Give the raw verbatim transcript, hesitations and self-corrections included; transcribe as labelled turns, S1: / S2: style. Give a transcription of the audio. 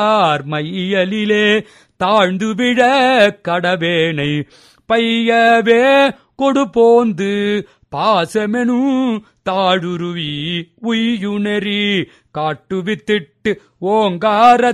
S1: மையலிலே தாழ்ந்து விழ கடவேனை பையவே கொடுபோந்து பாசமெனும் தாழுருவி உய்யுணரி காட்டுவித்திட்டு ஓங்கார